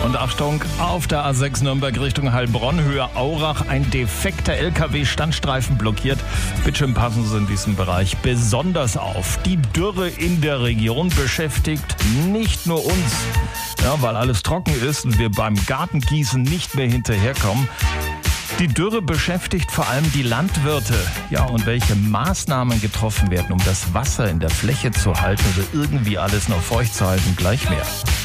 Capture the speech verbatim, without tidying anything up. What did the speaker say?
Und Achtung, auf der A sechs Nürnberg Richtung Heilbronn, Höhe Aurach, ein defekter L K W-Standstreifen blockiert. Bitte schön passen Sie in diesem Bereich besonders auf. Die Dürre in der Region beschäftigt nicht nur uns, ja, weil alles trocken ist und wir beim Gartengießen nicht mehr hinterherkommen. Die Dürre beschäftigt vor allem die Landwirte. Ja, und welche Maßnahmen getroffen werden, um das Wasser in der Fläche zu halten oder irgendwie alles noch feucht zu halten, gleich mehr.